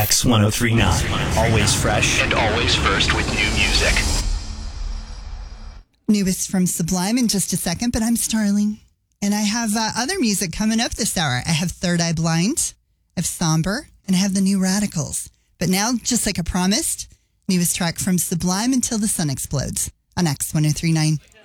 X1039. Always fresh and always first with new music. Newest from Sublime in just a second, but I'm Starling. And I have other music coming up this hour. I have Third Eye Blind, I have Somber, and I have the New Radicals. But now, just like I promised, newest track from Sublime, Until the Sun Explodes on X1039.